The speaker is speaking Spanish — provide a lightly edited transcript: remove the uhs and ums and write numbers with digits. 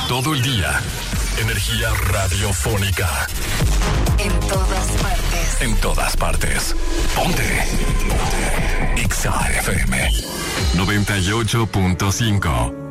todo el día. Energía radiofónica. En todas partes. En todas partes. Ponte. Exa FM 98.5.